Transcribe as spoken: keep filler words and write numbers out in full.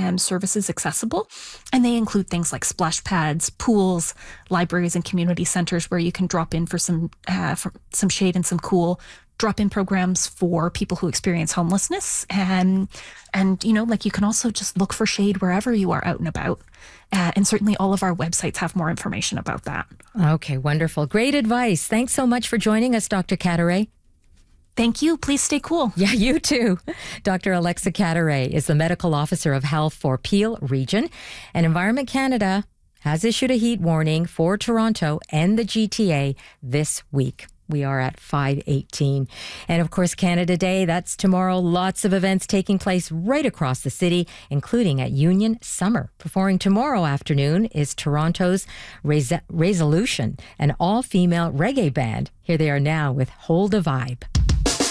um, services accessible. And they include things like splash pads, pools, libraries, and community centers where you can drop in for some uh, for some shade and some cool. Drop-in programs for people who experience homelessness. And, and, you know, like you can also just look for shade wherever you are out and about. Uh, and certainly all of our websites have more information about that. Okay, wonderful. Great advice. Thanks so much for joining us, Doctor Caturay. Thank you. Please stay cool. Yeah, you too. Doctor Alexa Caturay is the Medical Officer of Health for Peel Region. And Environment Canada has issued a heat warning for Toronto and the G T A this week. We are at five eighteen. And of course, Canada Day, that's tomorrow. Lots of events taking place right across the city, including at Union Summer. Performing tomorrow afternoon is Toronto's Res- Resolution, an all-female reggae band. Here they are now with Hold a Vibe.